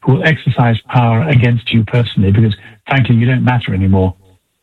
who will exercise power against you personally, because frankly, you don't matter anymore.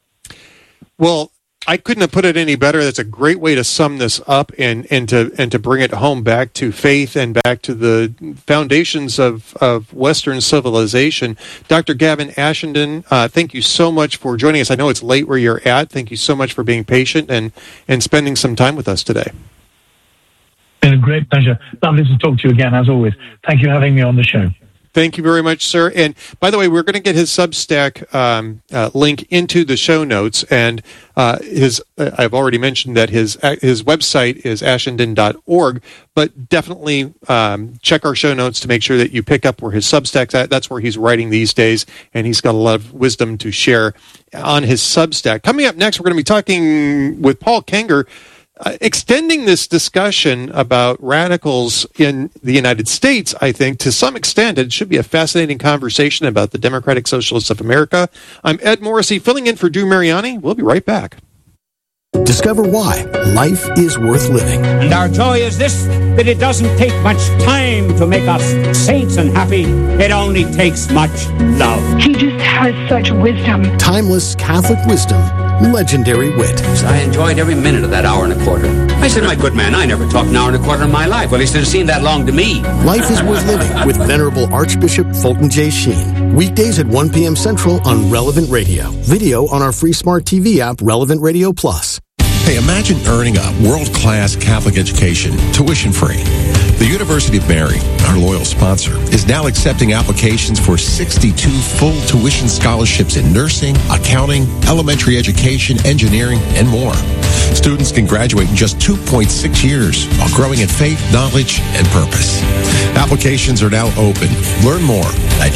Well, I couldn't have put it any better. That's a great way to sum this up and to bring it home back to faith and back to the foundations of Western civilization. Dr. Gavin Ashenden, thank you so much for joining us. I know it's late where you're at. Thank you so much for being patient and spending some time with us today. It's been a great pleasure. Lovely to talk to you again, as always. Thank you for having me on the show. Thank you very much, sir. And by the way, we're going to get his Substack link into the show notes. And I've already mentioned that his website is ashenden.org, but definitely check our show notes to make sure that you pick up where his Substack's at. That's where he's writing these days, and he's got a lot of wisdom to share on his Substack. Coming up next, we're going to be talking with Paul Kengor, extending this discussion about radicals in the United States. I think to some extent it should be a fascinating conversation about the Democratic Socialists of America. I'm Ed Morrissey, filling in for Drew Mariani. We'll be right back. Discover why life is worth living. And our joy is this, that it doesn't take much time to make us saints and happy. It only takes much love. He just has such wisdom. Timeless Catholic wisdom, legendary wit. I enjoyed every minute of that hour and a quarter. I said, my good man, I never talked an hour and a quarter in my life. Well, he should have seemed that long to me. Life is worth living with Venerable Archbishop Fulton J. Sheen. Weekdays at 1 p.m. Central on Relevant Radio. Video on our free smart TV app, Relevant Radio Plus. Hey, imagine earning a world-class Catholic education, tuition-free. The University of Mary, our loyal sponsor, is now accepting applications for 62 full tuition scholarships in nursing, accounting, elementary education, engineering, and more. Students can graduate in just 2.6 years while growing in faith, knowledge, and purpose. Applications are now open. Learn more at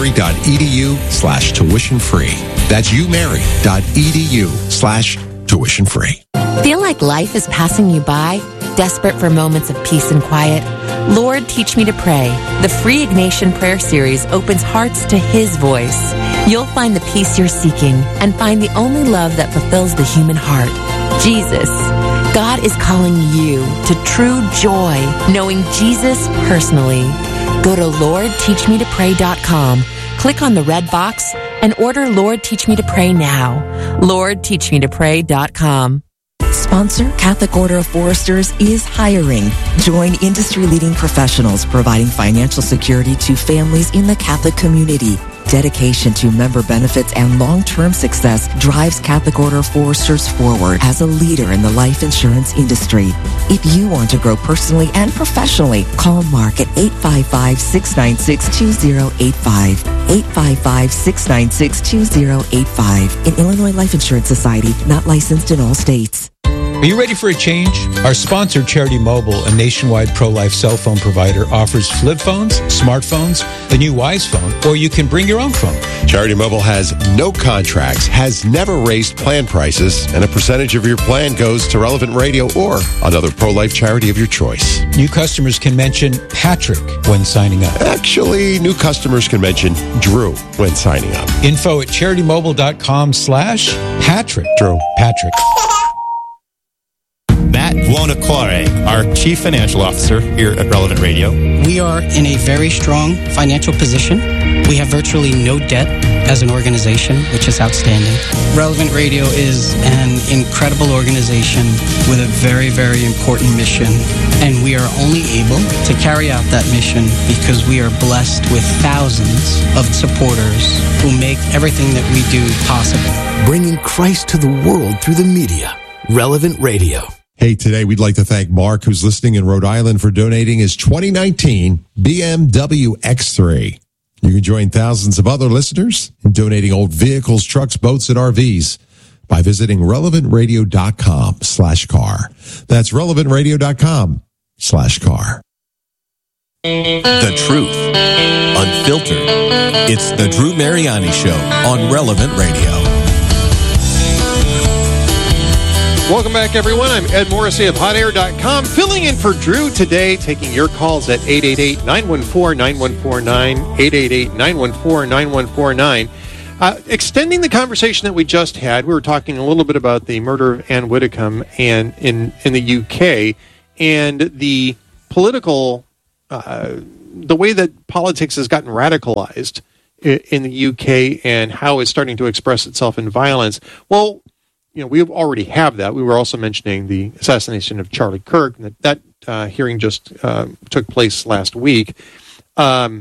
umary.edu/tuition-free. That's umary.edu/tuition-free. Feel like life is passing you by? Desperate for moments of peace and quiet? Lord, Teach Me to Pray. The free Ignatian prayer series opens hearts to His voice. You'll find the peace you're seeking and find the only love that fulfills the human heart, Jesus. God is calling you to true joy, knowing Jesus personally. Go to LordTeachMeToPray.com, click on the red box, and order Lord Teach Me to Pray now. LordTeachMeToPray.com. Sponsor Catholic Order of Foresters is hiring. Join industry-leading professionals providing financial security to families in the Catholic community. Dedication to member benefits and long-term success drives Catholic Order of Foresters forward as a leader in the life insurance industry. If you want to grow personally and professionally, call Mark at 855-696-2085. 855-696-2085. An Illinois Life Insurance Society, not licensed in all states. Are you ready for a change? Our sponsor, Charity Mobile, a nationwide pro-life cell phone provider, offers flip phones, smartphones, the new Wise phone, or you can bring your own phone. Charity Mobile has no contracts, has never raised plan prices, and a percentage of your plan goes to Relevant Radio or another pro-life charity of your choice. New customers can mention Patrick when signing up. Actually, new customers can mention Drew when signing up. Info at CharityMobile.com/Patrick. Drew. Patrick. Matt Buonocore, our Chief Financial Officer here at Relevant Radio. We are in a very strong financial position. We have virtually no debt as an organization, which is outstanding. Relevant Radio is an incredible organization with a very, very important mission. And we are only able to carry out that mission because we are blessed with thousands of supporters who make everything that we do possible. Bringing Christ to the world through the media. Relevant Radio. Hey, today we'd like to thank Mark, who's listening in Rhode Island, for donating his 2019 BMW X3. You can join thousands of other listeners in donating old vehicles, trucks, boats, and RVs by visiting relevantradio.com/car. That's relevantradio.com/car. The truth, unfiltered. It's the Drew Mariani Show on Relevant Radio. Welcome back, everyone. I'm Ed Morrissey of HotAir.com, filling in for Drew today, taking your calls at 888-914-9149, 888-914-9149. Extending the conversation that we just had, we were talking a little bit about the murder of Anne Widdecombe and in the UK and the political the way that politics has gotten radicalized in the UK and how it's starting to express itself in violence. Well, we already have that. We were also mentioning the assassination of Charlie Kirk, and that hearing just took place last week. So,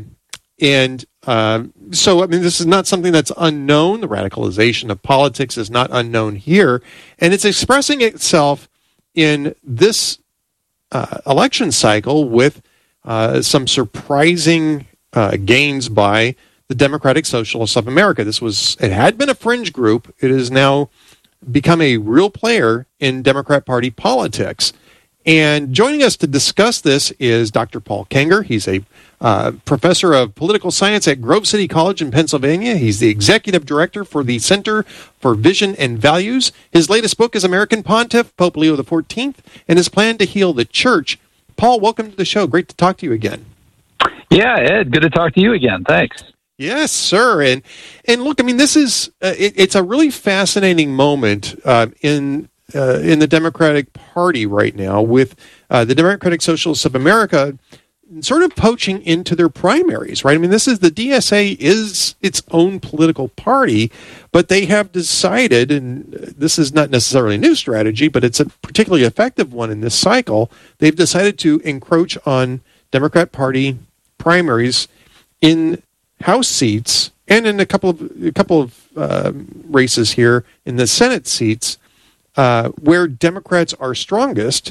this is not something that's unknown. The radicalization of politics is not unknown here, and it's expressing itself in this election cycle with some surprising gains by the Democratic Socialists of America. It had been a fringe group. It has now become a real player in Democrat Party politics. And joining us to discuss this is Dr. Paul Kengor. He's a professor of political science at Grove City College in Pennsylvania. He's the executive director for the Center for Vision and Values. His latest book is American Pontiff, Pope Leo XIV, and his plan to heal the church. Paul, welcome to the show. Great to talk to you again. Yeah, Ed, good to talk to you again. Thanks. Yes, sir. And look, this is it's a really fascinating moment in the Democratic Party right now, with the Democratic Socialists of America sort of poaching into their primaries, right? This is the DSA is its own political party, but they have decided, and this is not necessarily a new strategy, but it's a particularly effective one in this cycle. They've decided to encroach on Democrat Party primaries in House seats and in a couple of races here in the Senate seats, where Democrats are strongest,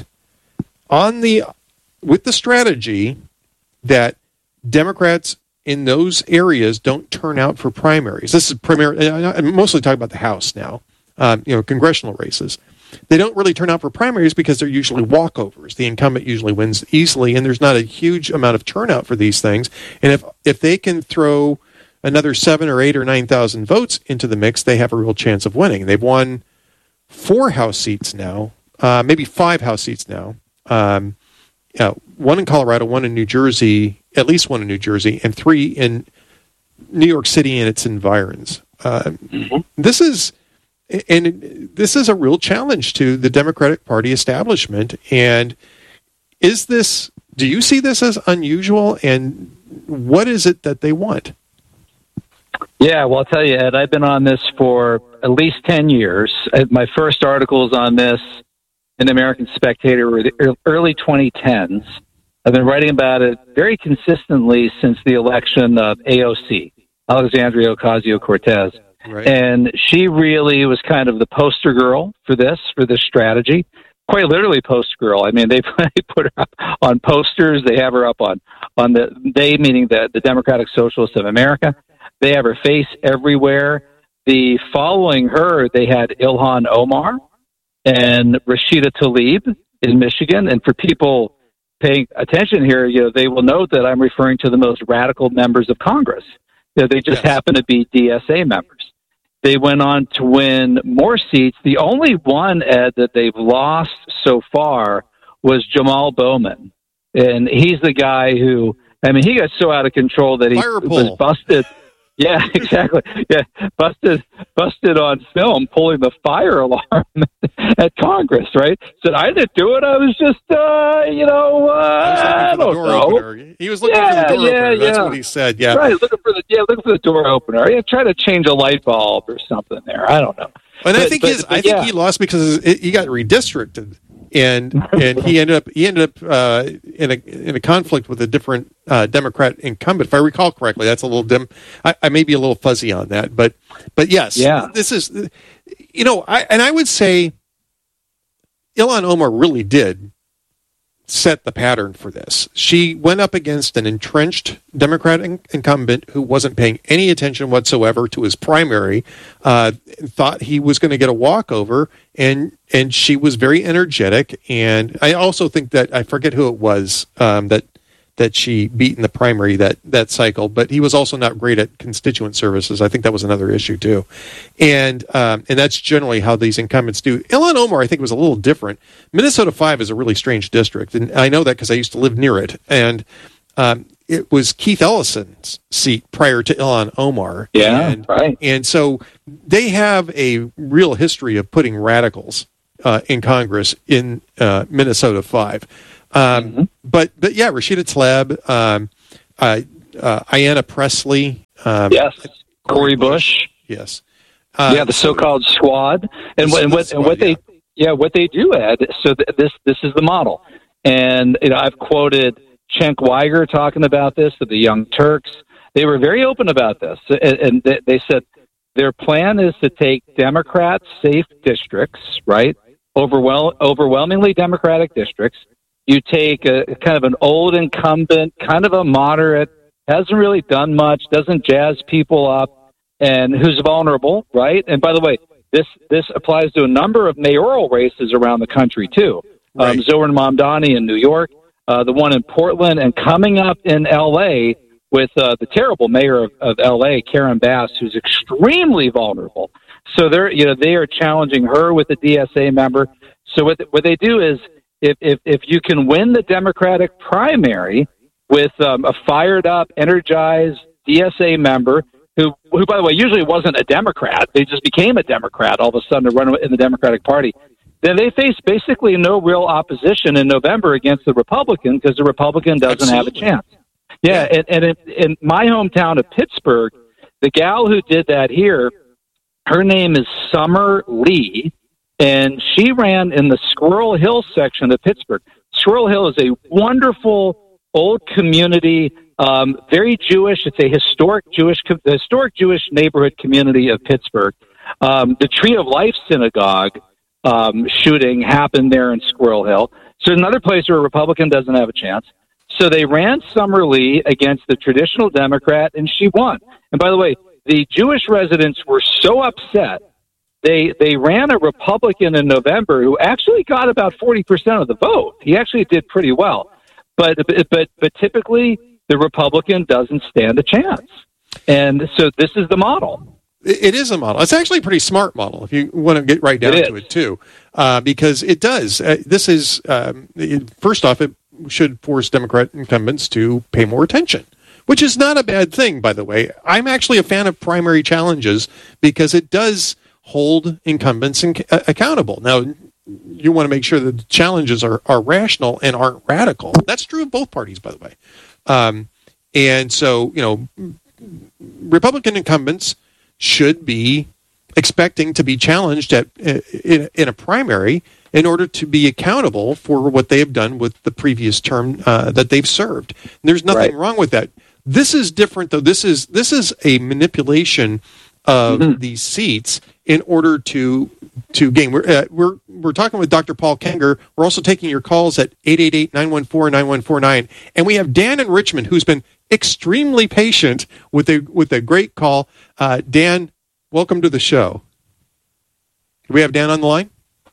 with the strategy that Democrats in those areas don't turn out for primaries. This is I'm mostly talking about the House now, congressional races. They don't really turn out for primaries because they're usually walkovers. The incumbent usually wins easily, and there's not a huge amount of turnout for these things. And if they can throw another 7 or 8 or 9,000 votes into the mix, they have a real chance of winning. They've won 4 House seats now, maybe 5 House seats now. One in Colorado, one in New Jersey, at least one in New Jersey, and 3 in New York City and its environs. This is a real challenge to the Democratic Party establishment. And do you see this as unusual? And what is it that they want? Yeah, well, I'll tell you, Ed, I've been on this for at least 10 years. My first articles on this in the American Spectator were the early 2010s. I've been writing about it very consistently since the election of AOC, Alexandria Ocasio-Cortez. Right. And she really was kind of the poster girl for this strategy. Quite literally poster girl. They put her up on posters. They have her up on they meaning the Democratic Socialists of America. They have her face everywhere. Following her, they had Ilhan Omar and Rashida Tlaib in Michigan. And for people paying attention here, they will note that I'm referring to the most radical members of Congress. They just happen to be DSA members. They went on to win more seats. The only one, Ed, that they've lost so far was Jamal Bowman. And he's the guy who, he got so out of control that he was busted. Yeah, exactly. Yeah, busted on film pulling the fire alarm at Congress, right? Said, I didn't do it. I was just, I don't know. Opener. He was looking for the door opener. That's what he said. Yeah, right. Looking for the door opener. Yeah, try to change a light bulb or something there. I don't know. And I think he lost because he got redistricted, and he ended up in a conflict with a different Democrat incumbent. If I recall correctly, that's a little dim. I may be a little fuzzy on that, but yes, this is I would say Ilhan Omar really did set the pattern for this. She went up against an entrenched Democratic incumbent who wasn't paying any attention whatsoever to his primary, thought he was going to get a walkover, and she was very energetic. And I also think that, I forget who it was that she beat in the primary that cycle, but he was also not great at constituent services. I think that was another issue too. And that's generally how these incumbents do. Ilhan Omar, I think, was a little different. Minnesota 5 is a really strange district, and I know that because I used to live near it. And it was Keith Ellison's seat prior to Ilhan Omar. Yeah, right. And so they have a real history of putting radicals in Congress in Minnesota 5. But yeah, Rashida Tlaib, Ayanna Pressley. Yes, Cori Bush. Yes. The so-called squad, and what they do, Ed. So this is the model, and I've quoted Cenk Uygur talking about this to the Young Turks. They were very open about this, and they said their plan is to take Democrat-safe districts, right, overwhelmingly Democratic districts. You take a kind of an old incumbent, kind of a moderate, hasn't really done much, doesn't jazz people up, and who's vulnerable, right? And by the way, this applies to a number of mayoral races around the country, too. Right. Zohran Mamdani in New York, the one in Portland, and coming up in L.A. with the terrible mayor of L.A., Karen Bass, who's extremely vulnerable. So they are challenging her with a DSA member. So what they do is, if you can win the Democratic primary with a fired-up, energized DSA member, who, by the way, usually wasn't a Democrat. They just became a Democrat all of a sudden to run in the Democratic Party. Then they face basically no real opposition in November against the Republican because the Republican doesn't have a chance. Yeah, and in my hometown of Pittsburgh, the gal who did that here, her name is Summer Lee, and she ran in the Squirrel Hill section of Pittsburgh. Squirrel Hill is a wonderful old community, very Jewish. It's a historic Jewish neighborhood community of Pittsburgh. The Tree of Life Synagogue shooting happened there in Squirrel Hill. So another place where a Republican doesn't have a chance. So they ran Summer Lee against the traditional Democrat, and she won. And by the way, the Jewish residents were so upset, they ran a Republican in November who actually got about 40% of the vote. He actually did pretty well. But typically, the Republican doesn't stand a chance. And so this is the model. It is a model. It's actually a pretty smart model if you want to get right down to it, too, because it does. This is, first off, it should force Democrat incumbents to pay more attention, which is not a bad thing, by the way. I'm actually a fan of primary challenges because it does hold incumbents accountable. Now, you want to make sure that the challenges are rational and aren't radical. That's true of both parties, by the way. And so, Republican incumbents should be expecting to be challenged in a primary in order to be accountable for what they have done with the previous term that they've served. And there's nothing wrong with that. This is different, though. This is a manipulation of these seats in order to gain. We're talking with Dr. Paul Kenger. We're also taking your calls at 888-914-9149. And we have Dan in Richmond, who's been extremely patient with a great call. Dan, welcome to the show. Do we have Dan on the line?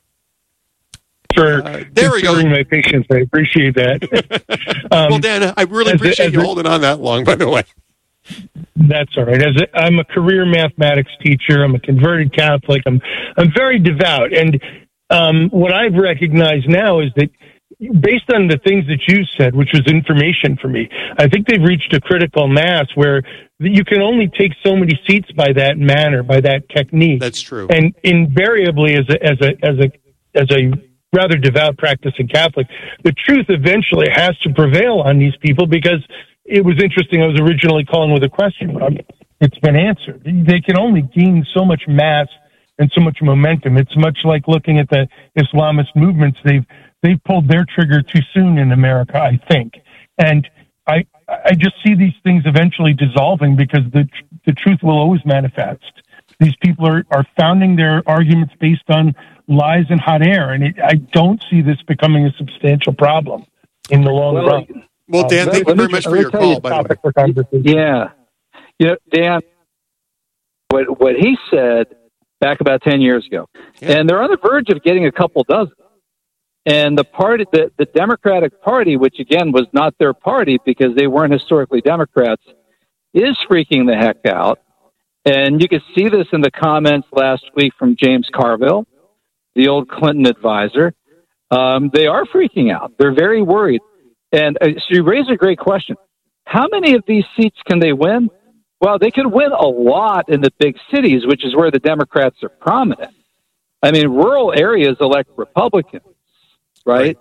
For there we go. My patience, I appreciate that. Well, Dan, I really appreciate you holding on that long, by the way. That's all right. I'm a career mathematics teacher. I'm a converted Catholic. I'm very devout, and what I've recognized now is that based on the things that you said, which was information for me, I think they've reached a critical mass where you can only take so many seats by that manner, by that technique. That's true. And invariably, as a rather devout practicing Catholic, the truth eventually has to prevail on these people because it was interesting. I was originally calling with a question, but it's been answered. They can only gain so much mass and so much momentum. It's much like looking at the Islamist movements. They've pulled their trigger too soon in America, I think. And I just see these things eventually dissolving because the truth will always manifest. These people are founding their arguments based on lies and hot air, and I don't see this becoming a substantial problem in the long run. Well, Dan, thank you very much for your call, by the way. Yeah. Dan, what he said back about 10 years ago, and they're on the verge of getting a couple dozen. And the party, the Democratic Party, which again was not their party because they weren't historically Democrats, is freaking the heck out. And you could see this in the comments last week from James Carville, the old Clinton advisor. They are freaking out. They're very worried. And so you raise a great question. How many of these seats can they win? Well, they could win a lot in the big cities, which is where the Democrats are prominent. I mean, rural areas elect Republicans, right?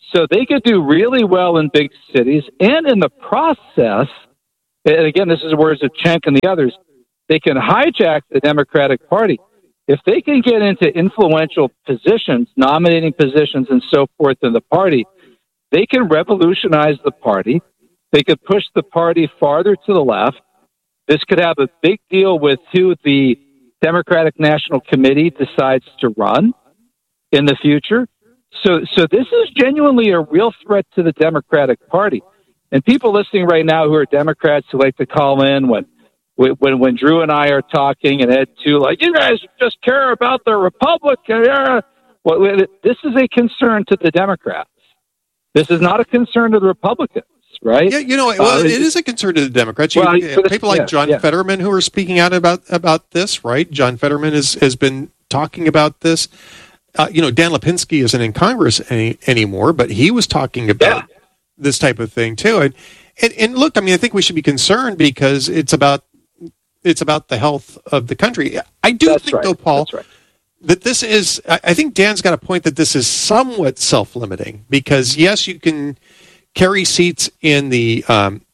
So they could do really well in big cities, and in the process, and again, this is the words of Cenk and the others, they can hijack the Democratic Party. If they can get into influential positions, nominating positions and so forth in the party, they can revolutionize the party. They could push the party farther to the left. This could have a big deal with who the Democratic National Committee decides to run in the future. So this is genuinely a real threat to the Democratic Party. And people listening right now who are Democrats who like to call in when Drew and I are talking, and Ed too, like, you guys just care about the Republican. Well, this is a concern to the Democrats. This is not a concern to the Republicans, right? Yeah, it is a concern to the Democrats. People like John Fetterman who are speaking out about this, right? John Fetterman has been talking about this. Dan Lipinski isn't in Congress anymore, but he was talking about this type of thing too. And look, I think we should be concerned because it's about the health of the country. I do think, though, Paul, that this is, I think Dan's got a point that this is somewhat self-limiting because, yes, you can carry seats in the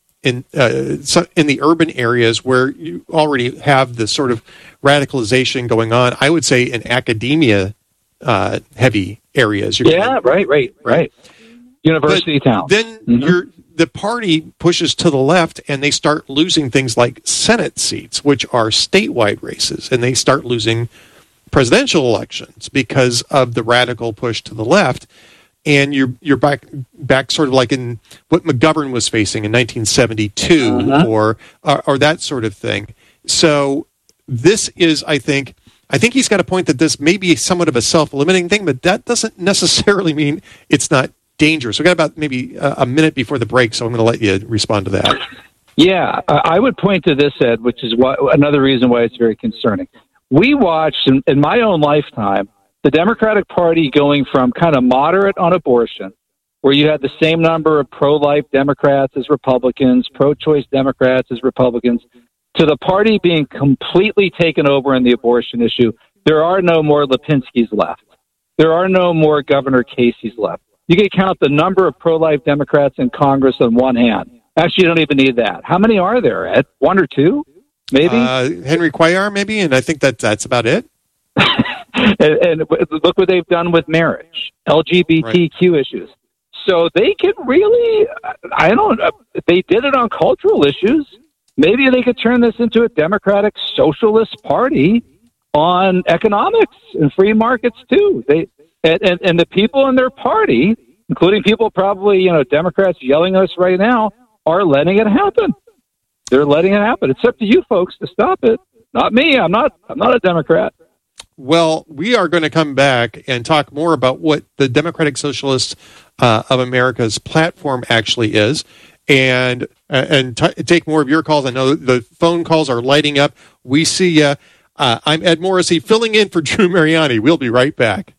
urban areas where you already have this sort of radicalization going on. I would say in academia heavy areas. Right. University towns. Then the party pushes to the left and they start losing things like Senate seats, which are statewide races, and they start losing presidential elections because of the radical push to the left. And you're back sort of like in what McGovern was facing in 1972 or that sort of thing. So this is, I think he's got a point that this may be somewhat of a self-limiting thing, but that doesn't necessarily mean it's not dangerous. We've got about maybe a minute before the break, so I'm going to let you respond to that. Yeah, I would point to this, Ed, which is another reason why it's very concerning. We watched, in my own lifetime, the Democratic Party going from kind of moderate on abortion, where you had the same number of pro-life Democrats as Republicans, pro-choice Democrats as Republicans, to the party being completely taken over in the abortion issue. There are no more Lipinskis left. There are no more Governor Casey's left. You can count the number of pro-life Democrats in Congress on one hand. Actually, you don't even need that. How many are there, Ed? One or two, maybe? Henry Cuellar, maybe, and I think that's about it. and look what they've done with marriage, LGBTQ issues. So they can really, they did it on cultural issues. Maybe they could turn this into a democratic socialist party on economics and free markets too. And the people in their party, including people probably, Democrats yelling at us right now, are letting it happen. They're letting it happen. It's up to you folks to stop it. Not me. I'm not a Democrat. Well, we are going to come back and talk more about what the Democratic Socialists of America's platform actually is, and take more of your calls. I know the phone calls are lighting up. We see you. I'm Ed Morrissey, filling in for Drew Mariani. We'll be right back.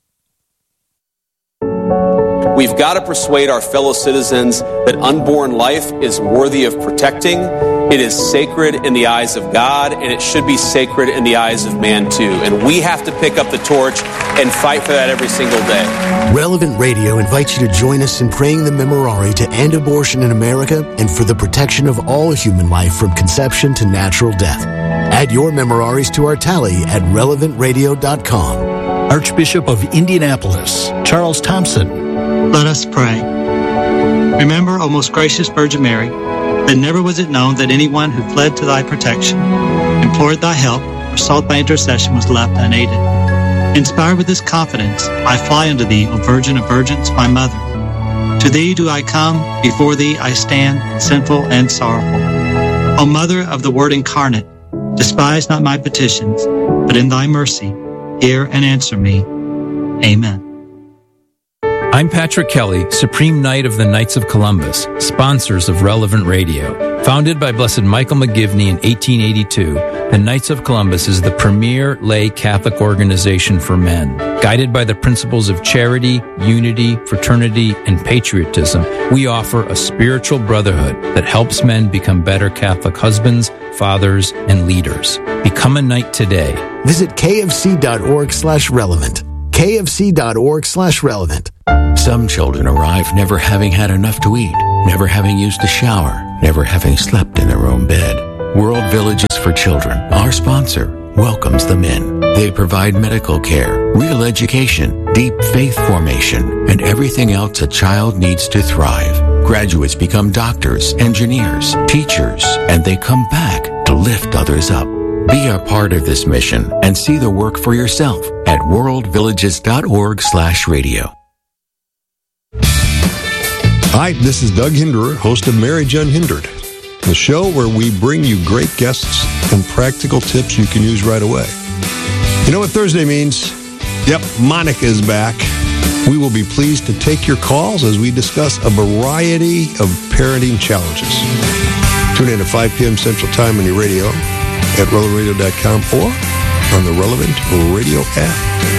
We've got to persuade our fellow citizens that unborn life is worthy of protecting. It is sacred in the eyes of God, and it should be sacred in the eyes of man, too. And we have to pick up the torch and fight for that every single day. Relevant Radio invites you to join us in praying the Memorare to end abortion in America and for the protection of all human life from conception to natural death. Add your Memoraries to our tally at relevantradio.com. Archbishop of Indianapolis, Charles Thompson. Let us pray. Remember, O most gracious Virgin Mary, that never was it known that anyone who fled to thy protection, implored thy help, or sought thy intercession was left unaided. Inspired with this confidence, I fly unto thee, O Virgin of Virgins, my mother. To thee do I come, before thee I stand, sinful and sorrowful. O Mother of the Word incarnate, despise not my petitions, but in thy mercy, hear and answer me. Amen. I'm Patrick Kelly, Supreme Knight of the Knights of Columbus, sponsors of Relevant Radio. Founded by Blessed Michael McGivney in 1882, the Knights of Columbus is the premier lay Catholic organization for men. Guided by the principles of charity, unity, fraternity, and patriotism, we offer a spiritual brotherhood that helps men become better Catholic husbands, fathers, and leaders. Become a knight today. Visit kfc.org/relevant. kfc.org/relevant. Some children arrive never having had enough to eat, never having used a shower, never having slept in their own bed. World Villages for Children, our sponsor, welcomes them in. They provide medical care, real education, deep faith formation, and everything else a child needs to thrive. Graduates become doctors, engineers, teachers, and they come back to lift others up. Be a part of this mission and see the work for yourself at worldvillages.org/radio. Hi, this is Doug Hinderer, host of Marriage Unhindered, the show where we bring you great guests and practical tips you can use right away. You know what Thursday means? Yep, Monica is back. We will be pleased to take your calls as we discuss a variety of parenting challenges. Tune in at 5 p.m. Central Time on your radio, at relevantradio.com, or on the Relevant Radio app.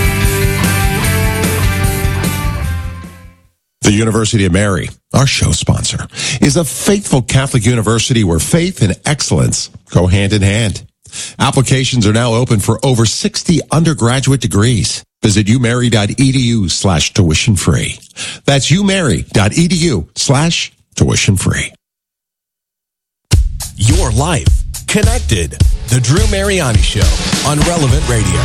The University of Mary, our show sponsor, is a faithful Catholic university where faith and excellence go hand in hand. Applications are now open for over 60 undergraduate degrees. Visit umary.edu/tuition free. That's umary.edu/tuition free. Your life connected. The Drew Mariani Show on Relevant Radio.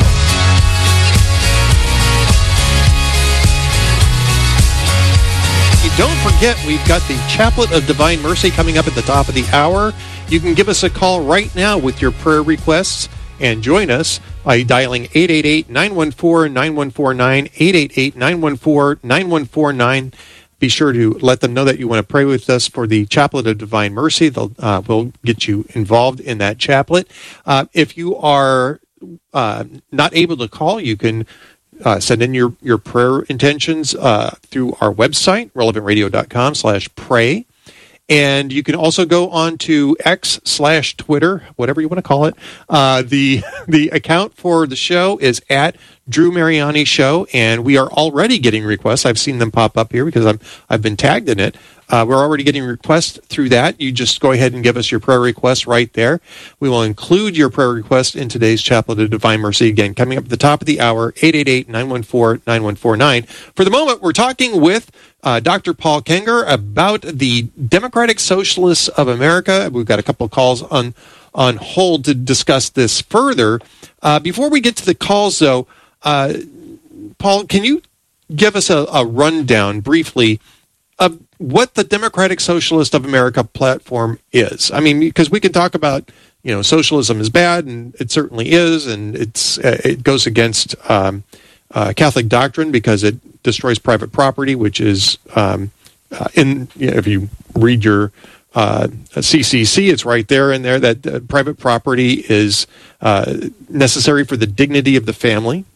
Don't forget, we've got the Chaplet of Divine Mercy coming up at the top of the hour. You can give us a call right now with your prayer requests and join us by dialing 888-914-9149, 888-914-9149. Be sure to let them know that you want to pray with us for the Chaplet of Divine Mercy. We'll get you involved in that chaplet. If you are not able to call, you can send in your prayer intentions through our website, relevantradio.com/pray. And you can also go on to X/Twitter, whatever you want to call it. The account for the show is at Drew Mariani Show, and we are already getting requests. I've seen them pop up here because I've been tagged in it. We're already getting requests through that. You just go ahead and give us your prayer requests right there. We will include your prayer request in today's Chaplet of Divine Mercy. Again, coming up at the top of the hour, 888-914-9149. For the moment, we're talking with Dr. Paul Kenger about the Democratic Socialists of America. We've got a couple of calls on hold to discuss this further. Before we get to the calls, though, Paul, can you give us a rundown briefly of what the Democratic Socialist of America platform is? I mean, because we can talk about, socialism is bad, and it certainly is, and it goes against Catholic doctrine because it destroys private property, which is if you read your CCC, it's right there in there that private property is necessary for the dignity of the family.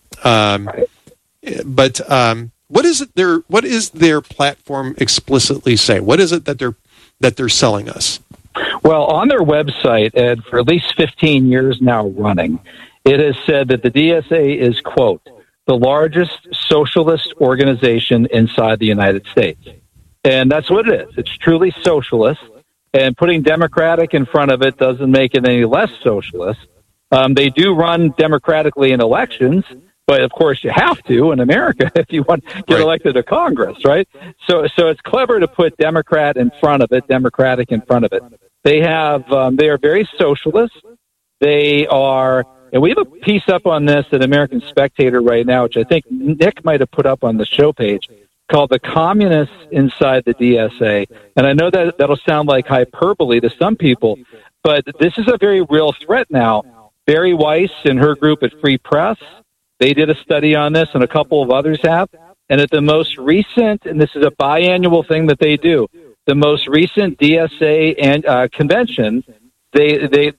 But what is their platform explicitly say? What is it that they're selling us? Well, on their website, Ed, for at least 15 years now running, it has said that the DSA is, quote, the largest socialist organization inside the United States. And that's what it is. It's truly socialist. And putting Democratic in front of it doesn't make it any less socialist. They do run democratically in elections, but of course you have to in America if you want to get elected to Congress, right? So it's clever to put Democrat in front of it, Democratic in front of it. They are very socialist. They are, and we have a piece up on this at American Spectator right now, which I think Nick might have put up on the show page, called The Communists Inside the DSA. And I know that that'll sound like hyperbole to some people, but this is a very real threat now. Barry Weiss and her group at Free Press, they did a study on this, and a couple of others have. And at the most recent, and this is a biannual thing that they do, the most recent DSA and convention, they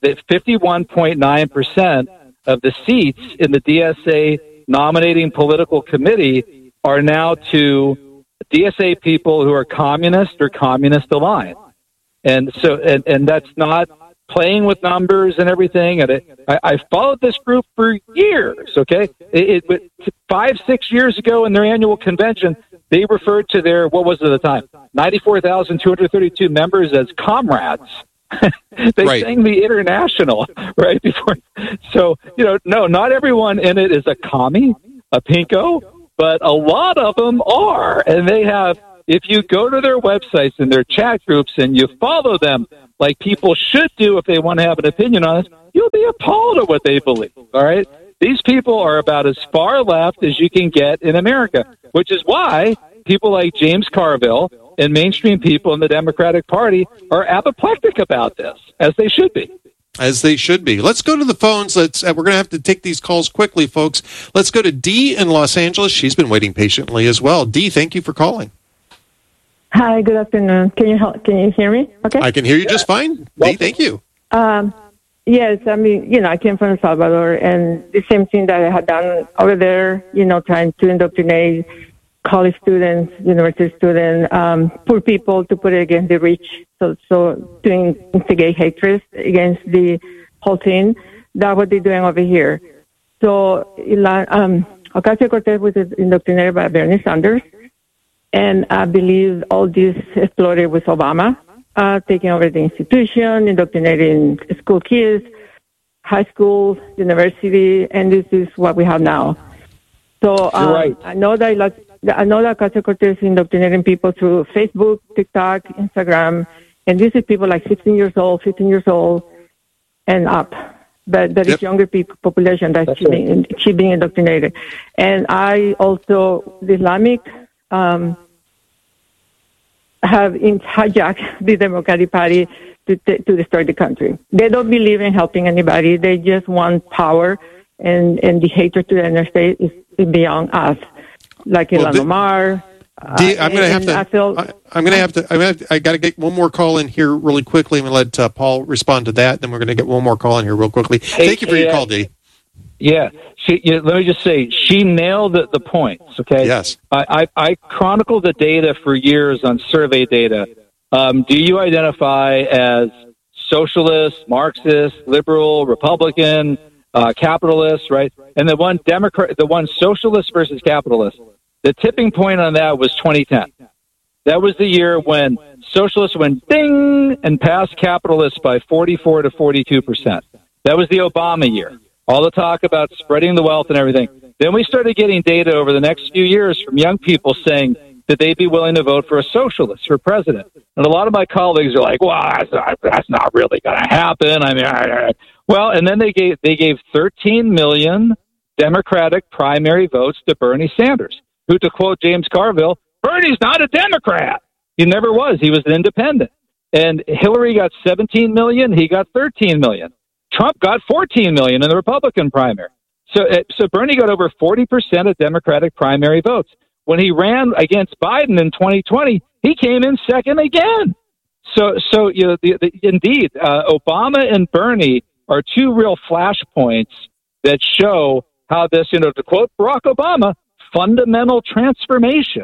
51.9% of the seats in the DSA nominating political committee are now to DSA people who are communist or communist aligned. And so, and that's not playing with numbers and everything. And I followed this group for years, okay? 5-6 years ago in their annual convention, they referred to their, what was it at the time, 94,232 members as comrades. They sang the International right before. So, no, not everyone in it is a commie, a pinko, but a lot of them are. And they have, if you go to their websites and their chat groups and you follow them like people should do if they want to have an opinion on this, you'll be appalled at what they believe, all right? These people are about as far left as you can get in America, which is why people like James Carville and mainstream people in the Democratic Party are apoplectic about this, as they should be. As they should be. Let's go to the phones. We're going to have to take these calls quickly, folks. Let's go to Dee in Los Angeles. She's been waiting patiently as well. Dee, thank you for calling. Hi, good afternoon. Can you hear me? Okay. I can hear you just fine. Dee, thank you. Yes, I mean, I came from El Salvador, and the same thing that I had done over there, trying to indoctrinate college students, university students, poor people to put it against the rich, so to instigate hatred against the whole thing. That's what they're doing over here. So Ocasio-Cortez was indoctrinated by Bernie Sanders, and I believe all this exploded with Obama. Taking over the institution, indoctrinating school kids, high school, university, and this is what we have now. So right. I know that Ocasio-Cortez is indoctrinating people through Facebook, TikTok, Instagram, and this is people like 16 years old, 15 years old, and up. But there is younger people population that she's being indoctrinated. And I also, the Islamic have hijacked the Democratic Party to destroy the country. They don't believe in helping anybody. They just want power, and the hatred to the United States is beyond us. Like Ilhan Omar. I'm going to have to. I got to get one more call in here really quickly. I'm going to let Paul respond to that. Then we're going to get one more call in here real quickly. Thank you for your call, Dee. Yeah. Let me just say, she nailed the points, okay? Yes. I chronicled the data for years on survey data. Do you identify as socialist, Marxist, liberal, Republican, capitalist, right? And the one socialist versus capitalist, the tipping point on that was 2010. That was the year when socialists went ding and passed capitalists by 44 to 42%. That was the Obama year. All the talk about spreading the wealth and everything. Then we started getting data over the next few years from young people saying that they'd be willing to vote for a socialist for president. And a lot of my colleagues are like, well, that's not really going to happen. I mean, well, and then they gave 13 million Democratic primary votes to Bernie Sanders, who, to quote James Carville, Bernie's not a Democrat. He never was. He was an independent. And Hillary got 17 million. He got 13 million. Trump got 14 million in the Republican primary. So Bernie got over 40% of Democratic primary votes. When he ran against Biden in 2020, he came in second again. So indeed, Obama and Bernie are two real flashpoints that show how this, to quote Barack Obama, fundamental transformation,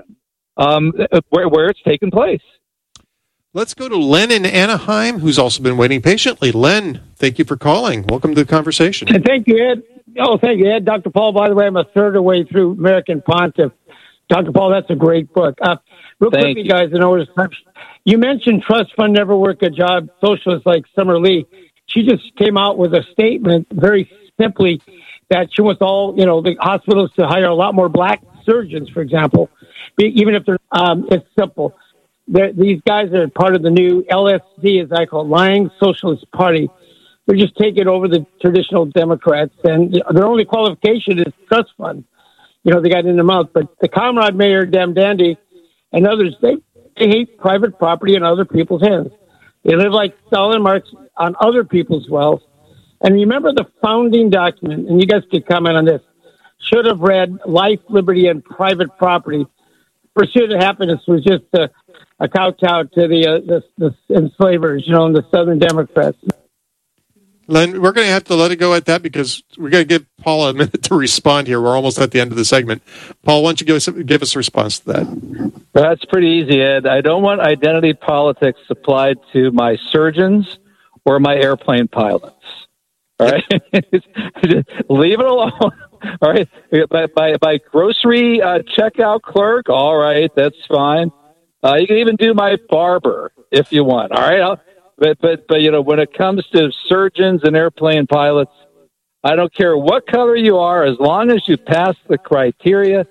where it's taken place. Let's go to Len in Anaheim, who's also been waiting patiently. Len, thank you for calling. Welcome to the conversation. Thank you, Ed. Oh, thank you, Ed. Dr. Paul, by the way, I'm a third of the way through American Pontiff. Dr. Paul, that's a great book. Real quickly, guys, you mentioned trust fund never work a job. Socialists like Summer Lee, she just came out with a statement very simply that she wants all, the hospitals to hire a lot more black surgeons, for example, even if they're, it's simple. These guys are part of the new LSD, as I call it, Lying Socialist Party. They're just taking over the traditional Democrats, and their only qualification is trust fund. They got in their mouth. But the Comrade Mayor, Dem Dandy, and others, they hate private property in other people's hands. They live like Stalin Marx on other people's wealth. And remember the founding document, and you guys could comment on this, should have read life, liberty, and private property. Pursuit of happiness was just a kowtow to the enslavers, and the Southern Democrats. Len, we're going to have to let it go at that because we're going to give Paul a minute to respond here. We're almost at the end of the segment. Paul, why don't you give us a response to that? That's pretty easy, Ed. I don't want identity politics applied to my surgeons or my airplane pilots. All right? Just leave it alone. All right? By grocery checkout clerk, all right, that's fine. You can even do my barber if you want. All right? But when it comes to surgeons and airplane pilots, I don't care what color you are, as long as you pass the criteria,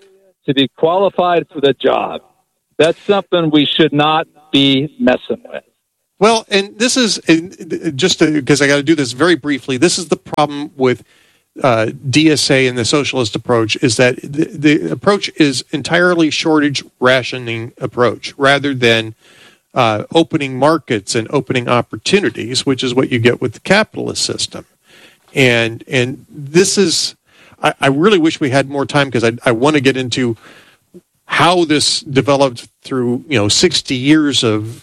to be qualified for the job. That's something we should not be messing with. Well, and this is, just because I got to do this very briefly, this is the problem with DSA and the socialist approach, is that the approach is entirely shortage rationing approach rather than opening markets and opening opportunities, which is what you get with the capitalist system. And this is, I really wish we had more time, because I want to get into how this developed through 60 years of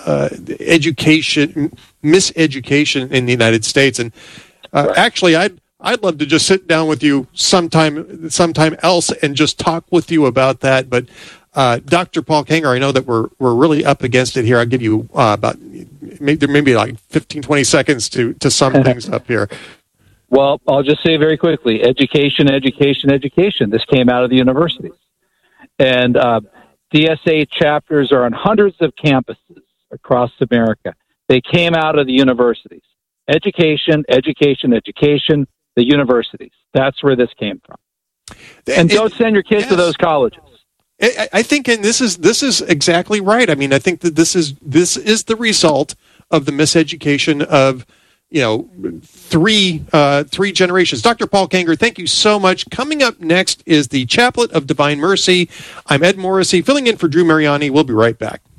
miseducation in the United States. And actually, I'd love to just sit down with you sometime else and just talk with you about that. But Dr. Paul Kengor, I know that we're really up against it here. I'll give you about maybe like 15, 20 seconds to sum things up here. Well, I'll just say very quickly, education. This came out of the universities. And DSA chapters are on hundreds of campuses across America. They came out of the universities. Education, the universities. That's where this came from. And don't send your kids to those colleges. I think, and this is exactly right. I mean, I think that this is the result of the miseducation of three generations. Dr. Paul Kengor, thank you so much. Coming up next is the Chaplet of Divine Mercy. I'm Ed Morrissey, filling in for Drew Mariani. We'll be right back.